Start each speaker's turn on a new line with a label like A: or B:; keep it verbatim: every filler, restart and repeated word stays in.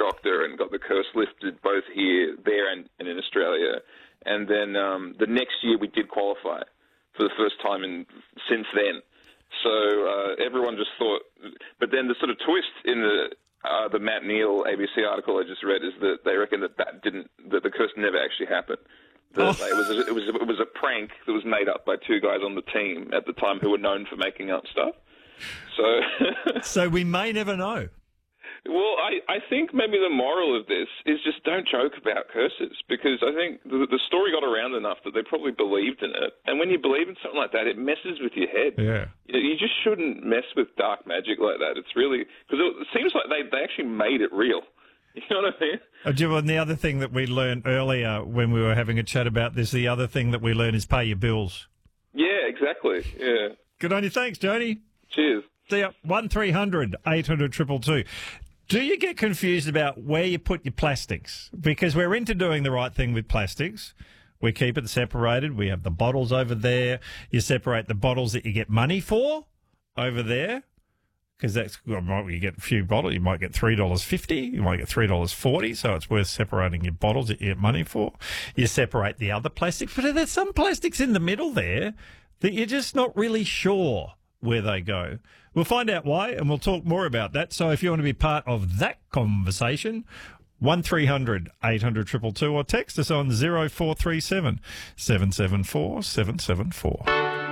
A: Proctor and got the curse lifted both here, there, and, and in Australia. And then um, the next year we did qualify for the first time in since then. So uh, everyone just thought, but then the sort of twist in the uh, the Matt Neal A B C article I just read is that they reckon that that didn't, that the curse never actually happened. That oh. it was a, it was a, it was a prank that was made up by two guys on the team at the time who were known for making up stuff. So,
B: so we may never know.
A: Well, I, I think maybe the moral of this is just don't joke about curses, because I think the, the story got around enough that they probably believed in it. And when you believe in something like that, it messes with your head.
B: Yeah.
A: You know, you just shouldn't mess with dark magic like that. It's really, because it, it seems like they, they actually made it real. You know what I mean?
B: Oh, Jim, and the other thing that we learned earlier when we were having a chat about this, the other thing that we learned is pay your bills.
A: Yeah, exactly. Yeah.
B: Good on you. Thanks, Joni.
A: Cheers.
B: See ya. one three hundred eight hundred two two two. Do you get confused about where you put your plastics? Because we're into doing the right thing with plastics. We keep it separated. We have the bottles over there. You separate the bottles that you get money for over there, because that's, well, you get a few bottles. You might get three dollars fifty. You might get three dollars forty, so it's worth separating your bottles that you get money for. You separate the other plastics. But there's some plastics in the middle there that you're just not really sure where they go. We'll find out why, and we'll talk more about that. So if you want to be part of that conversation, one three hundred eight hundred two two two, or text us on zero four three seven seven seven four seven seven four.